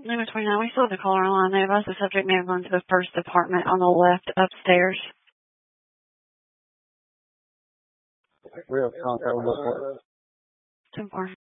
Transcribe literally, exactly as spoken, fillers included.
Number twenty-nine, we still have the caller on line. They advised the subject may have gone to the first apartment on the left upstairs. We have contact with that. ten four.